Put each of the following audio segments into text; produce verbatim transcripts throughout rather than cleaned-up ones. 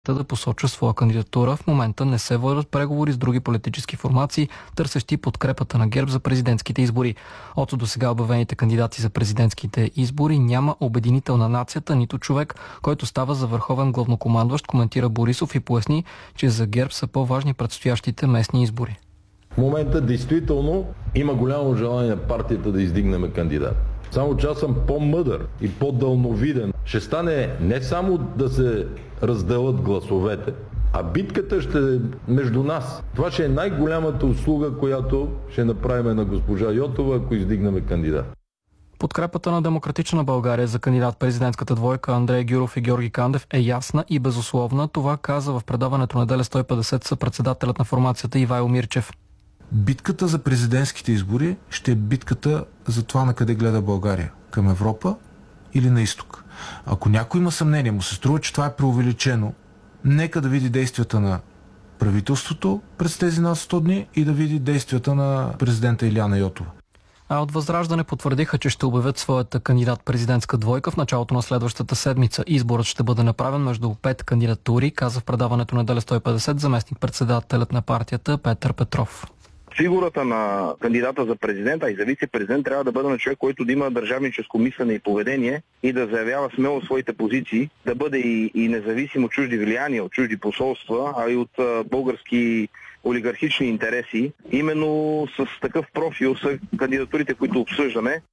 да посочва своя кандидатура. В момента не се водят преговори с други политически формации, търсещи подкрепата на ГЕРБ за президентските избори. От до сега обявените кандидати за президентските избори няма обединител на нацията, нито човек, който става за върховен главнокомандващ, коментира Борисов и поясни, че за ГЕРБ са по-важни предстоящите местни избори. В момента действително има голямо желание партията да издигнем кандидат. Само че аз съм по-мъдър и по-дълновиден. Ще стане не само да се разделят гласовете, а битката ще е между нас. Това ще е най-голямата услуга, която ще направим на госпожа Йотова, ако издигнем кандидат. Подкрепата на Демократична България за кандидат президентската двойка Андрей Гюров и Георги Кандев е ясна и безусловна. Това каза в предаването Неделя сто и петдесет съпредседателят на формацията Ивайло Мирчев. Битката за президентските избори ще е битката за това на къде гледа България. Към Европа или на изток. Ако някой има съмнение, му се струва, че това е преувеличено, нека да види действията на правителството през тези над сто дни и да види действията на президента Илияна Йотова. А от Възраждане потвърдиха, че ще обявят своята кандидат-президентска двойка в началото на следващата седмица. Изборът ще бъде направен между пет кандидатури, каза в предаването Неделя сто и петдесет заместник-председателят на партията Петър Петров. Фигурата на кандидата за президент, а и за вице-президент трябва да бъде на човек, който да има държавническо мислене и поведение и да заявява смело своите позиции, да бъде и, и независим от чужди влияния, от чужди посолства, а и от а, български олигархични интереси. Именно с такъв профил са кандидатурите, които обсъждаме.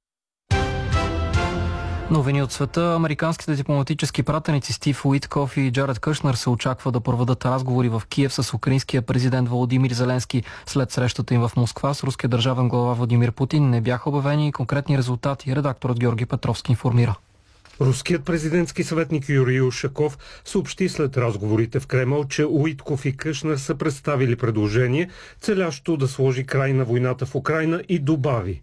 Новини от света. Американските дипломатически пратеници Стив Уитков и Джаред Кушнер се очаква да проведат разговори в Киев с украинския президент Володимир Зеленски. След срещата им в Москва с руския държавен глава Владимир Путин не бяха обявени конкретни резултати. Редакторът Георги Петровски информира. Руският президентски съветник Юрий Ушаков съобщи след разговорите в Кремъл, че Уитков и Кушнер са представили предложение, целящо да сложи край на войната в Украйна, и добави: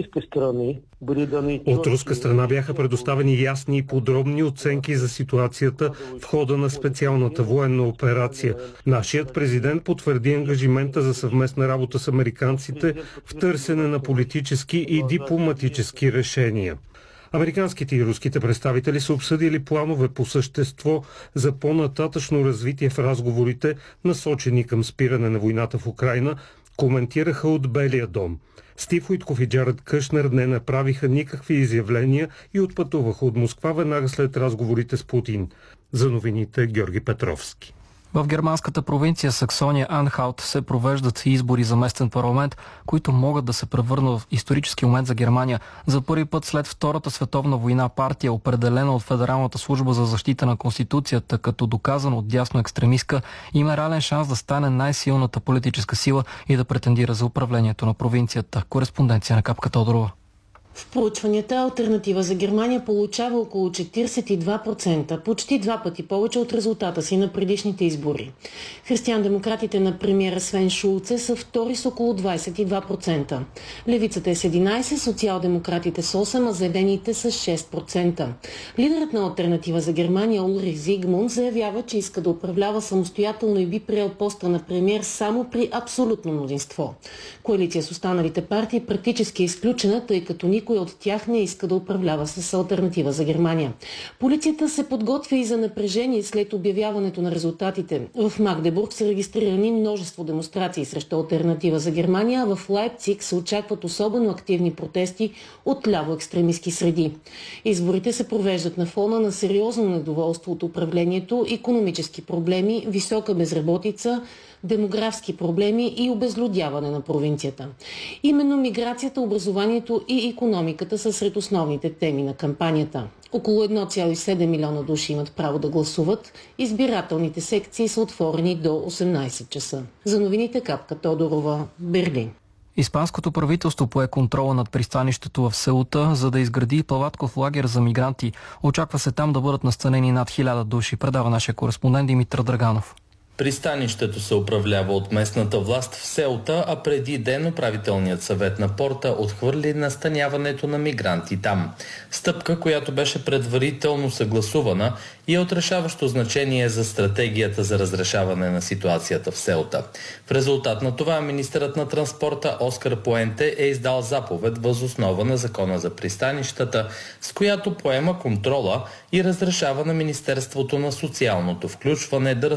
от руска страна бяха предоставени ясни и подробни оценки за ситуацията в хода на специалната военна операция. Нашият президент потвърди ангажимента за съвместна работа с американците в търсене на политически и дипломатически решения. Американските и руските представители са обсъдили планове по същество за по-нататъчно развитие в разговорите, насочени към спиране на войната в Украйна, коментираха от Белия дом. Стив Уитков и Джаред Кушнер не направиха никакви изявления и отпътуваха от Москва веднага след разговорите с Путин. За новините Георги Петровски. В германската провинция Саксония-Анхалт се провеждат избори за местен парламент, които могат да се превърнат в исторически момент за Германия. За първи път след Втората световна война партия, определена от Федералната служба за защита на Конституцията като доказано от дясно екстремистка, има реален шанс да стане най-силната политическа сила и да претендира за управлението на провинцията. Кореспонденция на Капка Тодорова. В проучванията Алтернатива за Германия получава около четиридесет и два процента, почти два пъти повече от резултата си на предишните избори. Християн-демократите на премиера Свен Шулце са втори с около двадесет и два процента. Левицата е с единадесет, социал-демократите с осем, а зелените с шест процента. Лидерът на Алтернатива за Германия Улрих Зигмунд заявява, че иска да управлява самостоятелно и би приел поста на премиер само при абсолютно мнозинство. Коалиция с останалите партии практически е изключена, тъй като никой от тях не иска да управлява с Алтернатива за Германия. Полицията се подготвя и за напрежение след обявяването на резултатите. В Магдебург са регистрирани множество демонстрации срещу Алтернатива за Германия, а в Лайпциг се очакват особено активни протести от ляво екстремистки среди. Изборите се провеждат на фона на сериозно недоволство от управлението, икономически проблеми, висока безработица, демографски проблеми и обезлюдяване на провинцията. Именно миграцията, образованието и икономиката са сред основните теми на кампанията. Около едно цяло и седем милиона души имат право да гласуват. Избирателните секции са отворени до осемнадесет часа. За новините Капка Тодорова, Берлин. Испанското правителство пое контрола над пристанището в Сеута, за да изгради палатков лагер за мигранти. Очаква се там да бъдат настанени над хиляда души, предава нашия кореспондент Димитър Драганов. Пристанището се управлява от местната власт в Сеута, а преди ден управителният съвет на порта отхвърли настаняването на мигранти там. Стъпка, която беше предварително съгласувана и е от решаващо значение за стратегията за разрешаване на ситуацията в Сеута. В резултат на това министърът на транспорта Оскар Пуенте е издал заповед въз основа на закона за пристанищата, с която поема контрола и разрешава на Министерството на социалното включване да